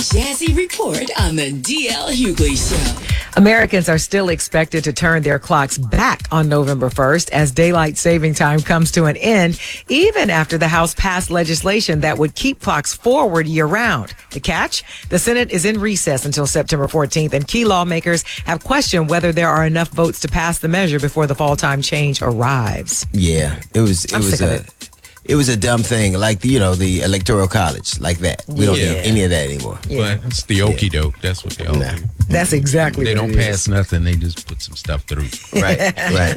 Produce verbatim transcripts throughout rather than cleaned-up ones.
Jazzy Report on the D L Hughley Show. Americans are still expected to turn their clocks back on November first as daylight saving time comes to an end, even after the House passed legislation that would keep clocks forward year-round. The catch? The Senate is in recess until September fourteenth, and key lawmakers have questioned whether there are enough votes to pass the measure before the fall time change arrives. Yeah, it was it I'm was sick of a it. it was a dumb thing, like you know the electoral college, like that. We don't Yeah. need any of that anymore. Yeah. But it's the okie doke. That's what they all Nah. do. That's exactly They what don't it is. pass nothing. They just put some stuff through. Right, right.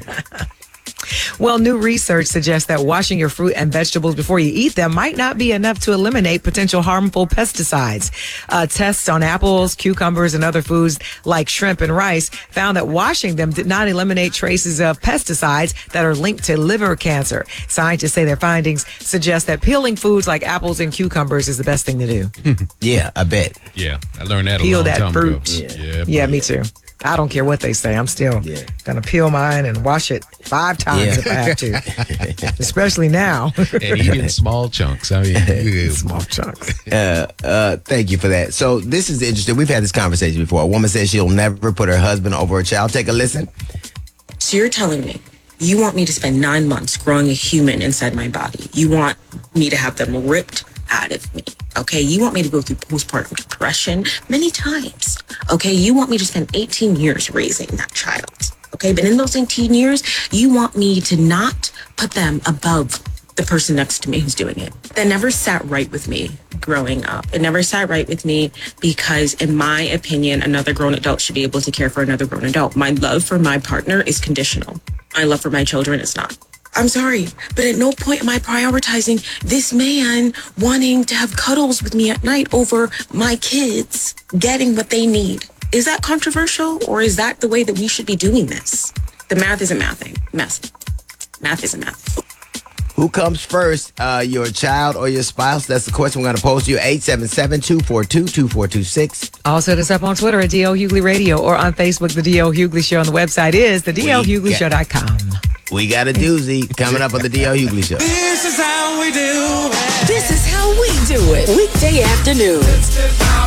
Well, new research suggests that washing your fruit and vegetables before you eat them might not be enough to eliminate potential harmful pesticides. Uh, tests on apples, cucumbers, and other foods like shrimp and rice found that washing them did not eliminate traces of pesticides that are linked to liver cancer. Scientists say their findings suggest that peeling foods like apples and cucumbers is the best thing to do. Yeah, I bet. Yeah, I learned that a Peel long that time fruit. ago. Yeah, Yeah, me too. I don't care what they say. I'm still Yeah. going to peel mine and wash it five times Yeah. if I have to, especially now. and eat in small chunks. I mean, good. Small chunks. Uh, uh, thank you for that. So this is interesting. We've had this conversation before. A woman says she'll never put her husband over her child. Take a listen. So you're telling me you want me to spend nine months growing a human inside my body. You want me to have them ripped out of me. Okay, you want me to go through postpartum depression many times. Okay, you want me to spend eighteen years raising that child. Okay, but in those eighteen years, you want me to not put them above the person next to me who's doing it. That never sat right with me growing up. It never sat right with me because, in my opinion, another grown adult should be able to care for another grown adult. My love for my partner is conditional. My love for my children is not. I'm sorry, but at no point am I prioritizing this man wanting to have cuddles with me at night over my kids getting what they need. Is that controversial, or is that the way that we should be doing this? The math isn't mathing. Math. Math isn't math. Who comes first, uh, your child or your spouse? That's the question we're going to pose to you. eight seven seven, two four two, two four two six. Also, hit us up on Twitter at D L Hughley Radio or on Facebook, The D L Hughley Show. And the website is the D L Hughley Show dot com. We got a doozy coming up on the D L Hughley Show. This is how we do it. This is how we do it. Weekday afternoons.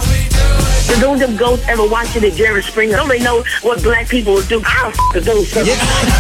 So those them ghosts ever watching the Jerry Springer, don't they know what black people will do? I'll f*** the ghost. Yeah.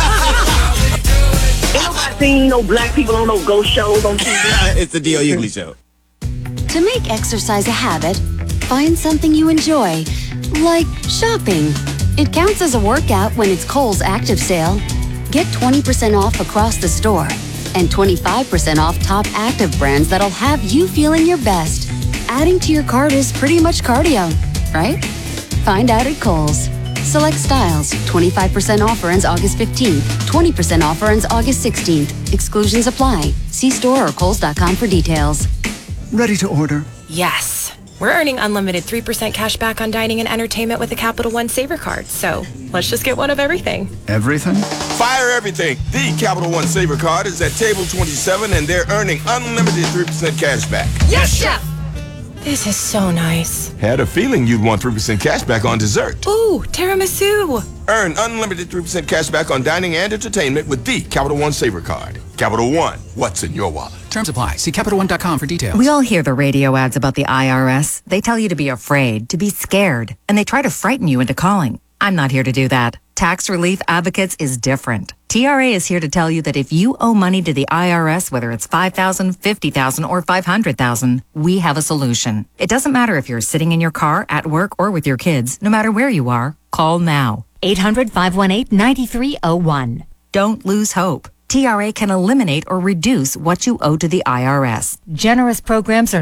Ain't nobody seen no black people on no ghost shows on T V. It's the D L Hughley Show. To make exercise a habit, find something you enjoy, like shopping. It counts as a workout when it's Kohl's Active Sale. Get twenty percent off across the store and twenty-five percent off top active brands that'll have you feeling your best. Adding to your cart is pretty much cardio, right? Find out at Kohl's. Select styles. twenty-five percent offer ends August fifteenth. twenty percent offer ends August sixteenth. Exclusions apply. See store or kohls dot com for details. Ready to order? Yes. We're earning unlimited three percent cash back on dining and entertainment with the Capital One Saver Card. So let's just get one of everything. Everything? Fire everything. The Capital One Saver Card is at table twenty-seven, and they're earning unlimited three percent cash back. Yes, Chef! This is so nice. Had a feeling you'd want three percent cash back on dessert. Ooh, tiramisu. Earn unlimited three percent cash back on dining and entertainment with the Capital One Saver Card. Capital One, what's in your wallet? Terms apply. See Capital One dot com for details. We all hear the radio ads about the I R S. They tell you to be afraid, to be scared, and they try to frighten you into calling. I'm not here to do that. Tax Relief Advocates is different. T R A is here to tell you that if you owe money to the I R S, whether it's five thousand dollars, fifty thousand dollars, or five hundred thousand dollars, we have a solution. It doesn't matter if you're sitting in your car, at work, or with your kids. No matter where you are, call now. eight hundred, five one eight, nine three zero one. Don't lose hope. T R A can eliminate or reduce what you owe to the I R S. Generous programs are